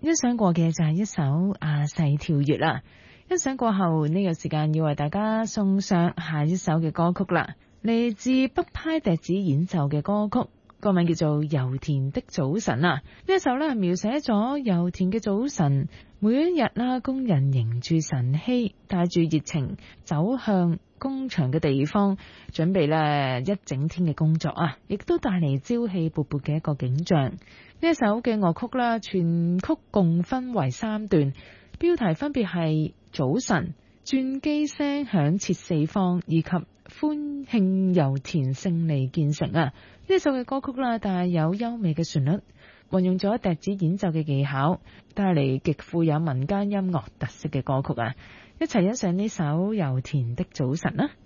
欣賞過嘅就係一首亞細跳躍啦。欣賞過後呢個時間要為大家送上下一首嘅歌曲啦，嚟自北派笛子演奏嘅歌曲，歌名叫做《油田的早晨》啊。呢一首呢描寫咗油田嘅早晨，每一日啦，工人迎住晨曦，帶住熱情走向工場嘅地方，準備咧一整天嘅工作啊，亦都帶嚟朝氣勃勃嘅一個景象。呢一首嘅樂曲啦，全曲共分為3段，標題分別係早晨、鑽機聲響徹四方以及歡慶油田勝利建成啊。呢首嘅歌曲啦，帶有優美嘅旋律，運用咗笛子演奏嘅技巧，帶嚟極富有民間音樂特色嘅歌曲啊！一齊欣賞呢首油田的早晨啊！